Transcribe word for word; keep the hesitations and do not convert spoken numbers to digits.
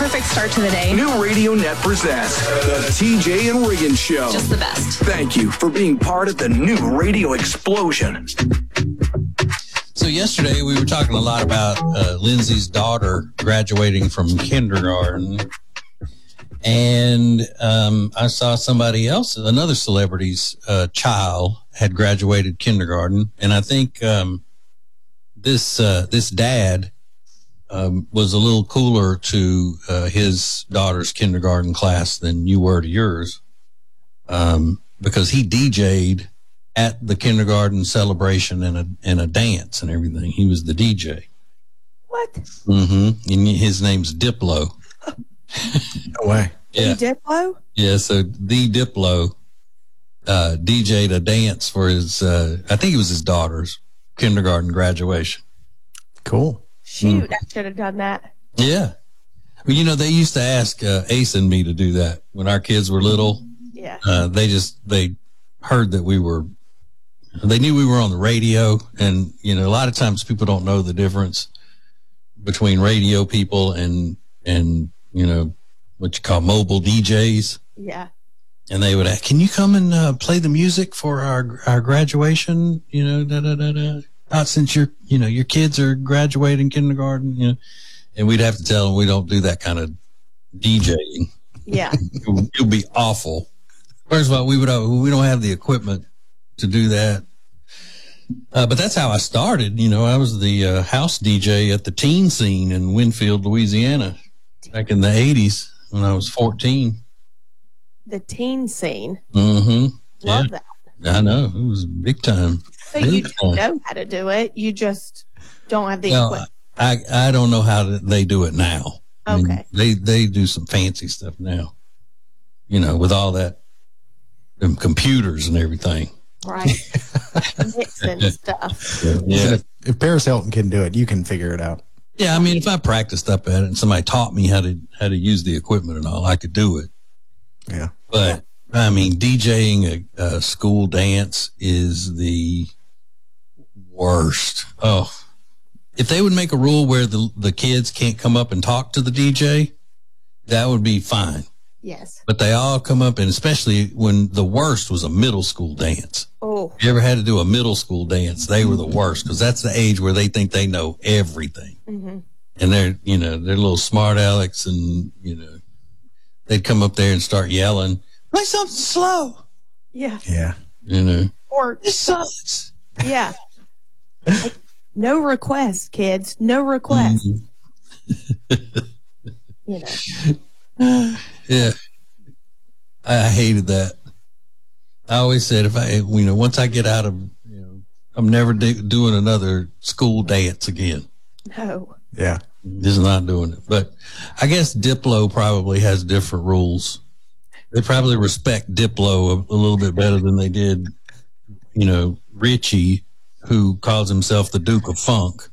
perfect start to the day. New Radio Net presents the T J and Riggins Show. Just the best. Thank you for being part of the new radio explosion. So yesterday we were talking a lot about uh, Lindsay's daughter graduating from kindergarten. And um, I saw somebody else, another celebrity's uh, child had graduated kindergarten. And I think um, this uh, this dad um, was a little cooler to uh, his daughter's kindergarten class than you were to yours, um, because he D J'd at the kindergarten celebration and a and a dance and everything. He was the D J. What? Mm-hmm. And his name's Diplo. No way. Yeah. The Diplo? Yeah. So the Diplo uh, D J'd a dance for his, uh, I think it was his daughter's kindergarten graduation. Cool. Shoot, Mm. I should have done that. Yeah. Well, you know, they used to ask uh, Ace and me to do that when our kids were little. Yeah. Uh, they just, they heard that we were, they knew we were on the radio. And, you know, a lot of times people don't know the difference between radio people and, and, you know, what you call mobile D Js. Yeah. And they would ask, can you come and uh, play the music for our, our graduation? You know, da, da, da, da. Not since your, you know, your kids are graduating kindergarten, you know, and we'd have to tell them we don't do that kind of DJing. Yeah. It'll, it'll be awful. First of all, we would, uh, we don't have the equipment to do that. Uh, but that's how I started. You know, I was the uh, house D J at the teen scene in Winfield, Louisiana, back in the eighties when I was fourteen. The teen scene. Mm-hmm. Love yeah. that. I know. It was big time. So big you time. know how to do it. You just don't have the Well, equipment. I, I don't know how to, they do it now. I mean, Okay. they, they do some fancy stuff now, you know, with all that, them computers and everything. Right. Mixing stuff. Yeah. If, if Paris Hilton can do it, you can figure it out. Yeah. I mean, if I practiced up at it and somebody taught me how to, how to use the equipment and all, I could do it. Yeah. But I mean, DJing a, a school dance is the worst. Oh, if they would make a rule where the, the kids can't come up and talk to the D J, that would be fine. Yes. But they all come up, and especially when the worst was a middle school dance. Oh. If you ever had to do a middle school dance, they were the worst because that's the age where they think they know everything. Mm-hmm. And they're, you know, they're little smart alecks, and, you know, they'd come up there and start yelling, play something slow. Yeah. Yeah. You know, Or this sucks. yeah. Like, no requests, kids. No requests. Mhm. You know. Yeah. I, I hated that. I always said, if I, you know, once I get out of, you know, I'm never do, doing another school dance again. No. Yeah. Just not doing it. But I guess Diplo probably has different rules. They probably respect Diplo a, a little bit better than they did, you know, Richie, who calls himself the Duke of Funk.